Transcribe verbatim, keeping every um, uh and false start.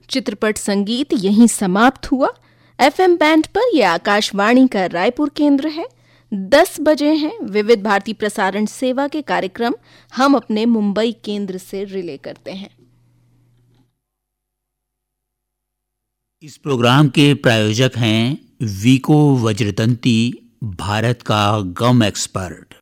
चित्रपट संगीत यहीं समाप्त हुआ। एफएम बैंड पर यह आकाशवाणी का रायपुर केंद्र है। दस बजे हैं। विविध भारती प्रसारण सेवा के कार्यक्रम हम अपने मुंबई केंद्र से रिले करते हैं। इस प्रोग्राम के प्रायोजक हैं वीको वज्रतंती, भारत का गम एक्सपर्ट।